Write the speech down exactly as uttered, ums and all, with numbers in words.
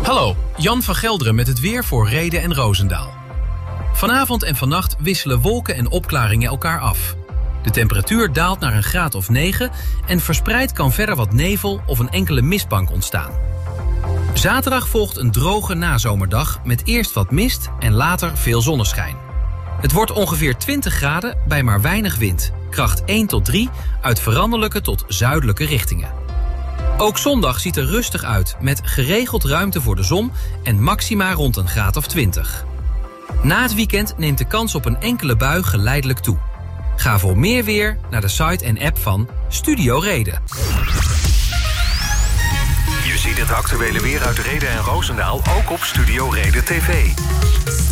Hallo, Jan van Gelderen met het weer voor Rheden en Roosendaal. Vanavond en vannacht wisselen wolken en opklaringen elkaar af. De temperatuur daalt naar een graad of negen en verspreid kan verder wat nevel of een enkele mistbank ontstaan. Zaterdag volgt een droge nazomerdag met eerst wat mist en later veel zonneschijn. Het wordt ongeveer twintig graden bij maar weinig wind. Kracht één tot drie uit veranderlijke tot zuidelijke richtingen. Ook zondag ziet er rustig uit met geregeld ruimte voor de zon en maxima rond een graad of twintig. Na het weekend neemt de kans op een enkele bui geleidelijk toe. Ga voor meer weer naar de site en app van Studio Reden. Je ziet het actuele weer uit Rheden en Roosendaal ook op Studio Reden T V.